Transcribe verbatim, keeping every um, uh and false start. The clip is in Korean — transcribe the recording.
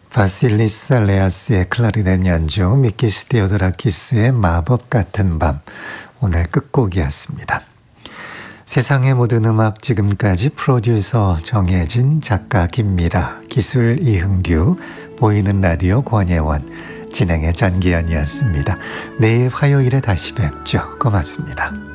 바실리스 알레아스의 클라리넷 연주, 미키스 디오도라키스의 마법 같은 밤, 오늘 끝곡이었습니다. 세상의 모든 음악, 지금까지 프로듀서 정혜진, 작가 김미라, 기술 이흥규, 보이는 라디오 권예원, 진행의 전기현이었습니다. 내일 화요일에 다시 뵙죠. 고맙습니다.